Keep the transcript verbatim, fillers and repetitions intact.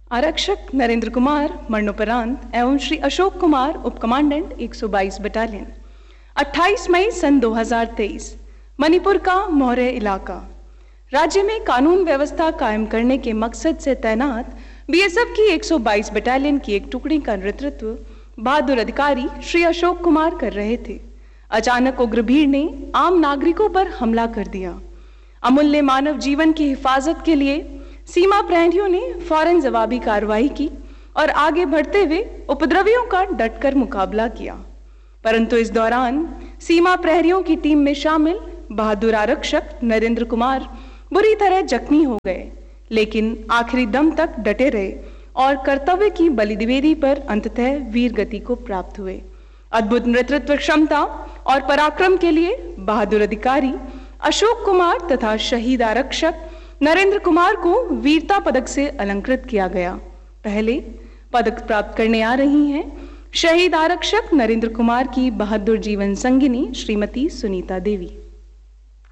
आरक्षक नरेंद्र कुमार मरणोपरांत एवं श्री अशोक कुमार उप कमांडेंट एक सौ बाईस बटालियन। अट्ठाईस मई सन दो हज़ार तेईस, मणिपुर का मौर्य इलाका। राज्य में कानून व्यवस्था कायम करने के मकसद से तैनात बीएसएफ की एक सौ बाईस बटालियन की एक टुकड़ी का नेतृत्व बहादुर अधिकारी श्री अशोक कुमार कर रहे थे। अचानक उग्र भीड़ ने आम नागरिकों पर हमला कर दिया। अमूल्य मानव जीवन की हिफाजत के लिए सीमा प्रहरियों ने फौरन जवाबी कार्रवाई की और आगे बढ़ते हुए उपद्रवियों का डटकर मुकाबला किया। परंतु इस दौरान सीमा प्रहरियों की टीम में शामिल बहादुर आरक्षक नरेंद्र कुमार बुरी तरह जख्मी हो गए, लेकिन आखिरी दम तक डटे रहे और कर्तव्य की बलिदावेदी पर अंततः वीर गति को प्राप्त हुए। अद्भुत नेतृत्व क्षमता और पराक्रम के लिए बहादुर अधिकारी अशोक कुमार तथा शहीद आरक्षक नरेंद्र कुमार को वीरता पदक से अलंकृत किया गया। पहले पदक प्राप्त करने आ रही हैं शहीद आरक्षक नरेंद्र कुमार की बहादुर जीवन संगिनी श्रीमती सुनीता देवी।